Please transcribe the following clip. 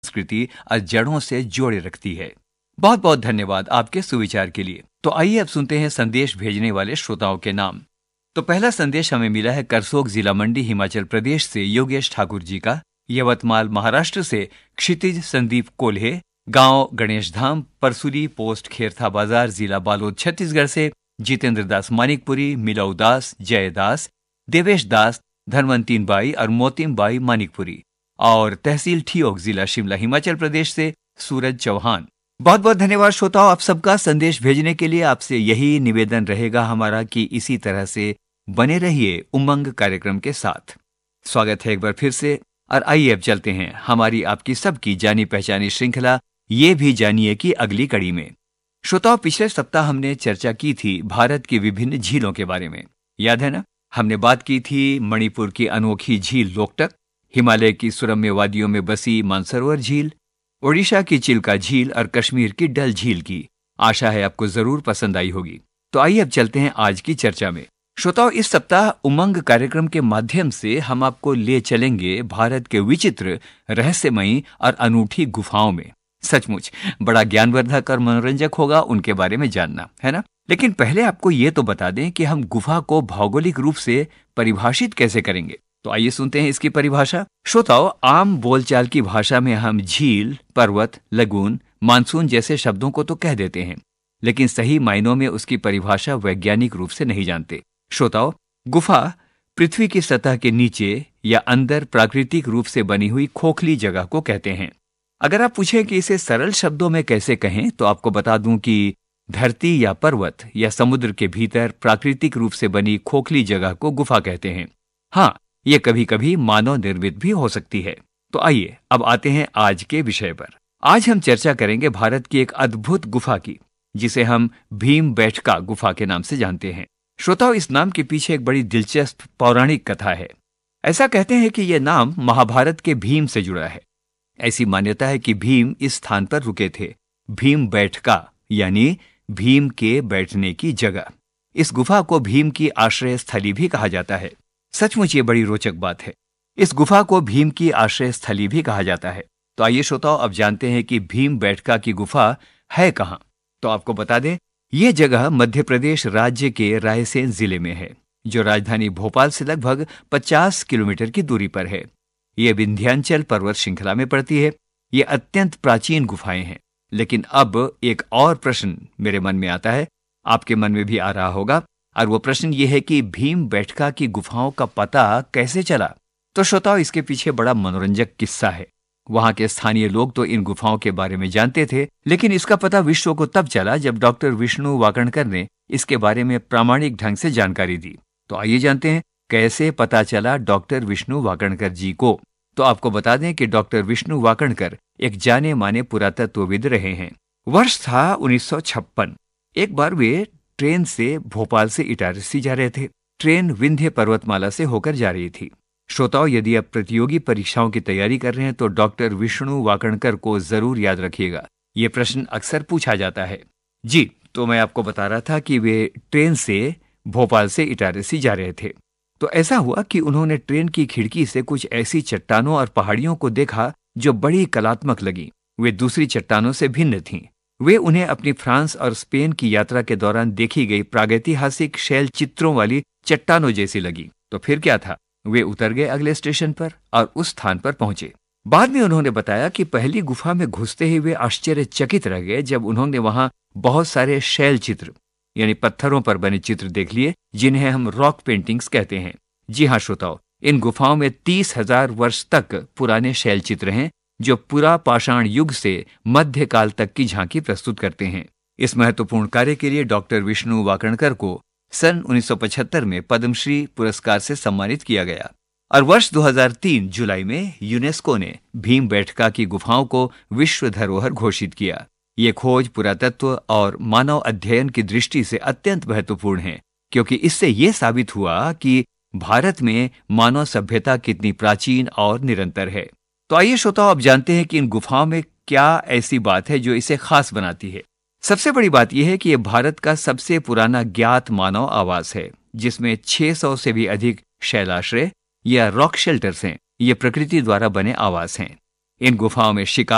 संस्कृति और जड़ों से जोड़े रखती है। बहुत बहुत धन्यवाद आपके सुविचार के लिए। तो आइए अब सुनते हैं संदेश भेजने वाले श्रोताओं के नाम। तो पहला संदेश हमें मिला है करसोग जिला मंडी हिमाचल प्रदेश से योगेश ठाकुर जी का। यवतमाल महाराष्ट्र से क्षितिज संदीप कोल्हे, गांव गणेश धाम, परसुली पोस्ट खेरथा बाजार, जिला बालोद छत्तीसगढ़ से जितेंद्र दास मानिकपुरी, मिलऊ दास, जय दास, देवेश दास, धनवंतीन बाई और मोतिम बाई मानिकपुरी, और तहसील ठियोग जिला शिमला हिमाचल प्रदेश से सूरज चौहान। बहुत बहुत धन्यवाद श्रोताओं आप सबका संदेश भेजने के लिए। आपसे यही निवेदन रहेगा हमारा कि इसी तरह से बने रहिए उमंग कार्यक्रम के साथ। स्वागत है एक बार फिर से, और आइए अब चलते हैं हमारी आपकी सबकी जानी पहचानी श्रृंखला ये भी जानिए की अगली कड़ी में। श्रोताओं, पिछले सप्ताह हमने चर्चा की थी भारत की विभिन्न झीलों के बारे में, याद है ना? हमने बात की थी मणिपुर की अनोखी झील लोकटक, हिमालय की सुरम्य वादियों में बसी मानसरोवर झील, ओडिशा की चिल्का झील और कश्मीर की डल झील की। आशा है आपको जरूर पसंद आई होगी। तो आइए अब चलते हैं आज की चर्चा में। श्रोताओं, इस सप्ताह उमंग कार्यक्रम के माध्यम से हम आपको ले चलेंगे भारत के विचित्र, रहस्यमयी और अनूठी गुफाओं में। सचमुच बड़ा ज्ञानवर्धक और मनोरंजक होगा उनके बारे में जानना, है ना? लेकिन पहले आपको ये तो बता दें कि हम गुफा को भौगोलिक रूप से परिभाषित कैसे करेंगे। तो आइए सुनते हैं इसकी परिभाषा। श्रोताओं, आम बोलचाल की भाषा में हम झील, पर्वत, लगून, मानसून जैसे शब्दों को तो कह देते हैं, लेकिन सही मायनों में उसकी परिभाषा वैज्ञानिक रूप से नहीं जानते। श्रोताओं, गुफा पृथ्वी की सतह के नीचे या अंदर प्राकृतिक रूप से बनी हुई खोखली जगह को कहते हैं। अगर आप पूछें कि इसे सरल शब्दों में कैसे कहें, तो आपको बता दूं कि धरती या पर्वत या समुद्र के भीतर प्राकृतिक रूप से बनी खोखली जगह को गुफा कहते हैं। हाँ, ये कभी कभी मानव निर्मित भी हो सकती है। तो आइए अब आते हैं आज के विषय पर। आज हम चर्चा करेंगे भारत की एक अद्भुत गुफा की, जिसे हम भीमबेटका गुफा के नाम से जानते हैं। श्रोताओं, इस नाम के पीछे एक बड़ी दिलचस्प पौराणिक कथा है। ऐसा कहते हैं कि यह नाम महाभारत के भीम से जुड़ा है। ऐसी मान्यता है कि भीम इस स्थान पर रुके थे। भीमबेटका यानी भीम के बैठने की जगह। इस गुफा को भीम की आश्रय स्थली भी कहा जाता है। सचमुच ये बड़ी रोचक बात है। इस गुफा को भीम की आश्रय स्थली भी कहा जाता है। तो आइए श्रोताओं अब जानते हैं कि भीमबेटका की गुफा है कहाँ। तो आपको बता दें, ये जगह मध्य प्रदेश राज्य के रायसेन जिले में है, जो राजधानी भोपाल से लगभग 50 किलोमीटर की दूरी पर है। ये विंध्याचल पर्वत श्रृंखला में पड़ती है। ये अत्यंत प्राचीन गुफाएं हैं। लेकिन अब एक और प्रश्न मेरे मन में आता है, आपके मन में भी आ रहा होगा, और वो प्रश्न ये है कि भीमबेटका की गुफाओं का पता कैसे चला। तो श्रोताओ, इसके पीछे बड़ा मनोरंजक किस्सा है। वहां के स्थानीय लोग तो इन गुफाओं के बारे में जानते थे, लेकिन इसका पता विश्व को तब चला जब डॉक्टर विष्णु वाकणकर ने इसके बारे में प्रामाणिक ढंग से जानकारी दी। तो आइए जानते हैं कैसे पता चला डॉक्टर विष्णु वाकणकर जी को। तो आपको बता दें कि डॉक्टर विष्णु वाकणकर एक जाने माने पुरातत्वविद रहे हैं। वर्ष था 1956। एक बार वे ट्रेन से भोपाल से इटारसी जा रहे थे। ट्रेन विंध्य पर्वतमाला से होकर जा रही थी। श्रोताओं, यदि आप प्रतियोगी परीक्षाओं की तैयारी कर रहे हैं तो डॉक्टर विष्णु वाकणकर को जरूर याद रखिएगा। ये प्रश्न अक्सर पूछा जाता है। जी, तो मैं आपको बता रहा था कि वे ट्रेन से भोपाल से इटारसी जा रहे थे। तो ऐसा हुआ कि उन्होंने ट्रेन की खिड़की से कुछ ऐसी चट्टानों और पहाड़ियों को देखा जो बड़ी कलात्मक लगी। वे दूसरी चट्टानों से भिन्न थीं। वे उन्हें अपनी फ्रांस और स्पेन की यात्रा के दौरान देखी गई प्रागैतिहासिक शैल चित्रों वाली चट्टानों जैसी लगी। तो फिर क्या था, वे उतर गए अगले स्टेशन पर और उस स्थान पर पहुंचे। बाद में उन्होंने बताया कि पहली गुफा में घुसते ही वे आश्चर्यचकित रह गए जब उन्होंने वहां बहुत सारे शैल चित्र यानी पत्थरों पर बने चित्र देख लिए, जिन्हें हम रॉक पेंटिंग्स कहते हैं। जी हाँ श्रोताओ, इन गुफाओं में 30,000 वर्ष तक पुराने शैल चित्र हैं, जो पुरा पाषाण युग से मध्यकाल तक की झांकी प्रस्तुत करते हैं। इस महत्वपूर्ण कार्य के लिए डॉक्टर विष्णु वाकणकर को सन 1975 में पद्मश्री पुरस्कार से सम्मानित किया गया, और वर्ष 2003 जुलाई में यूनेस्को ने भीमबेटका की गुफाओं को विश्व धरोहर घोषित किया। ये खोज पुरातत्व और मानव अध्ययन की दृष्टि से अत्यंत महत्वपूर्ण है, क्योंकि इससे ये साबित हुआ कि भारत में मानव सभ्यता कितनी प्राचीन और निरंतर है। तो आइए श्रोताओ, अब जानते हैं कि इन गुफाओं में क्या ऐसी बात है जो इसे खास बनाती है। सबसे बड़ी बात यह है कि यह भारत का सबसे पुराना ज्ञात मानव आवास है, जिसमें 600 से भी अधिक शैलाश्रय या रॉक शेल्टर्स हैं। ये प्रकृति द्वारा बने आवास हैं। इन गुफाओं में शिकार